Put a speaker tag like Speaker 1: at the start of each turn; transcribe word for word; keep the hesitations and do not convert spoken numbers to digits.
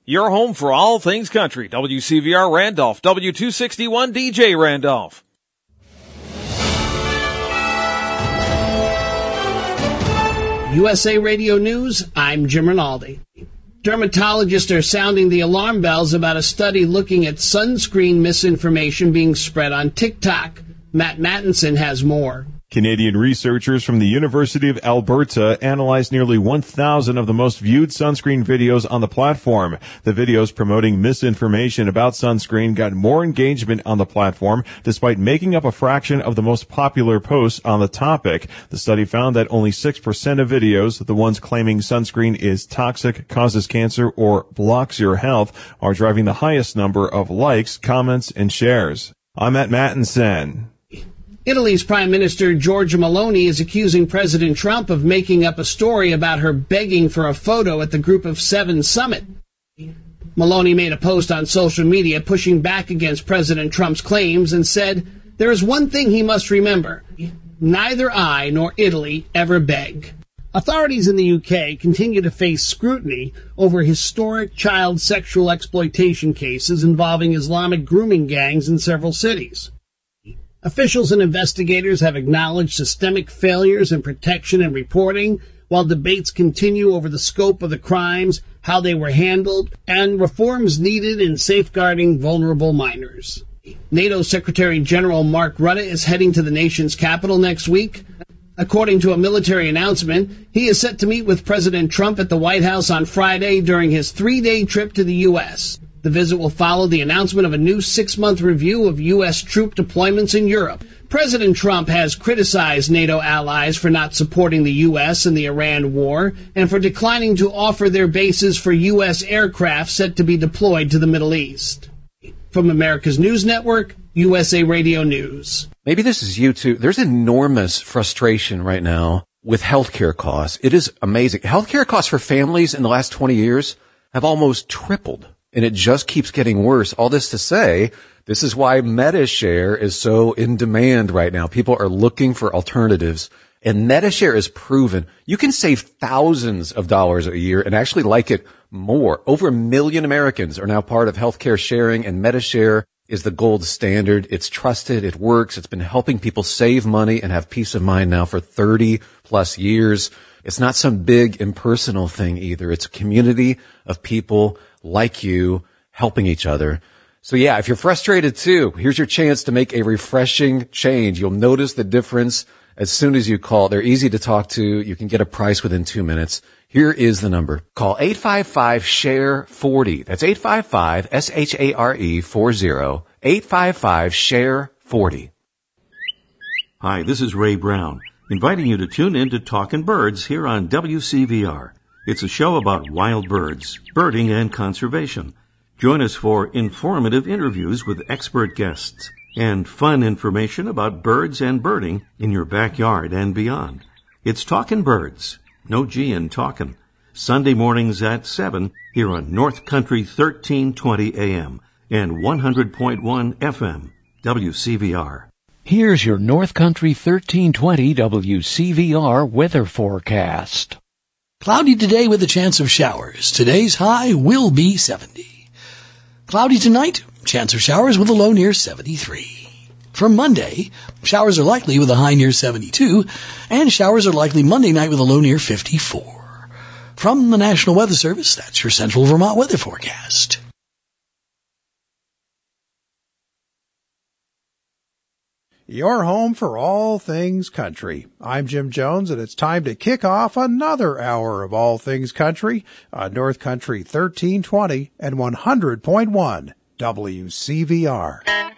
Speaker 1: Your home for all things country. W C V R Randolph, W two sixty-one D J Randolph.
Speaker 2: U S A Radio News, I'm Jim Rinaldi. Dermatologists are sounding the alarm bells about a study looking at sunscreen misinformation being spread on TikTok. Matt Mattinson has more.
Speaker 3: Canadian researchers from the University of Alberta analyzed nearly one thousand of the most viewed sunscreen videos on the platform. The videos promoting misinformation about sunscreen got more engagement on the platform, despite making up a fraction of the most popular posts on the topic. The study found that only six percent of videos, the ones claiming sunscreen is toxic, causes cancer, or blocks your health, are driving the highest number of likes, comments, and shares. I'm Matt Mattinson.
Speaker 2: Italy's Prime Minister Giorgia Meloni is accusing President Trump of making up a story about her begging for a photo at the Group of Seven summit. Meloni made a post on social media pushing back against President Trump's claims and said, "There is one thing he must remember. Neither I nor Italy ever beg." Authorities in the U K continue to face scrutiny over historic child sexual exploitation cases involving Islamic grooming gangs in several cities. Officials and investigators have acknowledged systemic failures in protection and reporting, while debates continue over the scope of the crimes, how they were handled, and reforms needed in safeguarding vulnerable minors. NATO Secretary General Mark Rutte is heading to the nation's capital next week. According to a military announcement, he is set to meet with President Trump at the White House on Friday during his three-day trip to the U S The visit will follow the announcement of a new six-month review of U S troop deployments in Europe. President Trump has criticized NATO allies for not supporting the U S in the Iran war and for declining to offer their bases for U S aircraft set to be deployed to the Middle East. From America's News Network, U S A Radio News.
Speaker 4: Maybe this is you too. There's enormous frustration right now with healthcare costs. It is amazing. Healthcare costs for families in the last twenty years have almost tripled. And it just keeps getting worse. All this to say, this is why MediShare is so in demand right now. People are looking for alternatives. And MediShare is proven you can save thousands of dollars a year and actually like it more. Over a million Americans are now part of healthcare sharing, and MediShare is the gold standard. It's trusted. It works. It's been helping people save money and have peace of mind now for thirty plus years. It's not some big impersonal thing either. It's a community of people like you helping each other. So yeah, if you're frustrated too, here's your chance to make a refreshing change. You'll notice the difference as soon as you call. They're easy to talk to. You can get a price within two minutes. Here is the number. Call eight five five, S H A R E, forty. That's eight five five, S H A R E, forty. eight five five, S H A R E, forty.
Speaker 5: Hi, this is Ray Brown, inviting you to tune in to Talkin' Birds here on W C V R. It's a show about wild birds, birding, and conservation. Join us for informative interviews with expert guests and fun information about birds and birding in your backyard and beyond. It's Talkin' Birds, no G in talkin'. Sunday mornings at seven here on North Country thirteen twenty A M and one hundred point one F M, W C V R.
Speaker 6: Here's your North Country thirteen twenty W C V R weather forecast.
Speaker 7: Cloudy today with a chance of showers. Today's high will be seventy. Cloudy tonight, chance of showers with a low near seventy-three. For Monday, showers are likely with a high near seventy-two, and showers are likely Monday night with a low near fifty-four. From the National Weather Service, that's your Central Vermont weather forecast.
Speaker 8: Your home for all things country. I'm Jim Jones, and it's time to kick off another hour of all things country on North Country thirteen twenty and one hundred point one W C V R.